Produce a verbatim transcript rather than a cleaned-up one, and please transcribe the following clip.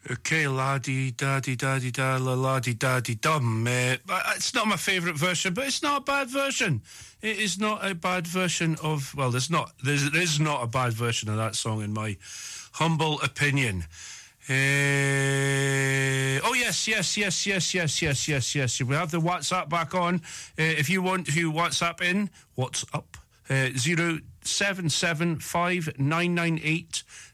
Okay, laddie, daddy, daddy, da, la, laddie, daddy, dum. Uh, it's not my favourite version, but it's not a bad version. It is not a bad version of, well, there's not, there's, there is not a bad version of that song in my humble opinion. Uh, oh, yes, yes, yes, yes, yes, yes, yes, yes. We have the WhatsApp back on. Uh, if you want to WhatsApp in, what's up? Uh, zero seven seven five nine nine eight